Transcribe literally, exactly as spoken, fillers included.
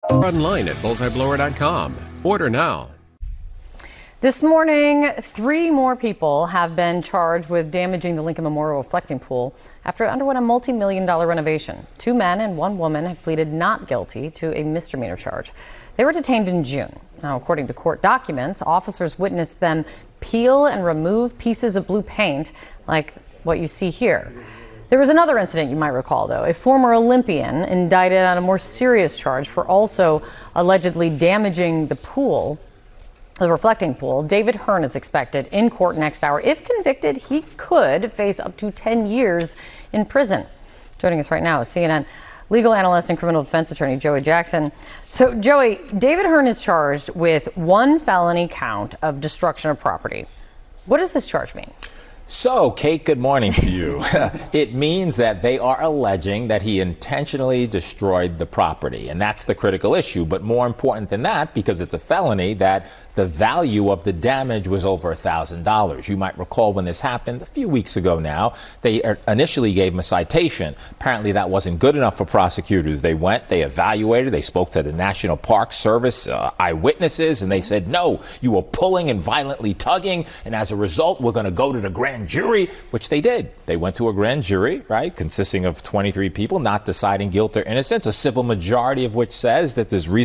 Online at bullseye blower dot com. Order now. This morning, three more people have been charged with damaging the Lincoln Memorial reflecting pool after it underwent a multi-million dollar renovation. Two men and one woman have pleaded not guilty to a misdemeanor charge. They were detained in June. Now, according to court documents, officers witnessed them peel and remove pieces of blue paint like what you see here. There was another incident you might recall, though. A former Olympian indicted on a more serious charge for also allegedly damaging the pool. The reflecting pool. David Hearn is expected in court next hour. If convicted, he could face up to ten years in prison. Joining us right now is C N N legal analyst and criminal defense attorney Joey Jackson. So, Joey, David Hearn is charged with one felony count of destruction of property. What does this charge mean? So, Kate, good morning to you. It means that they are alleging that he intentionally destroyed the property, and that's the critical issue. But more important than that, because it's a felony, that the value of the damage was over one thousand dollars. You might recall when this happened a few weeks ago now, they initially gave him a citation. Apparently that wasn't good enough for prosecutors. They went, they evaluated, they spoke to the National Park Service uh, eyewitnesses, and they said, no, you were pulling and violently tugging, and as a result, we're going to go to the grand jury, which they did. They went to a grand jury, right, consisting of twenty-three people, not deciding guilt or innocence, a simple majority of which says that there's reason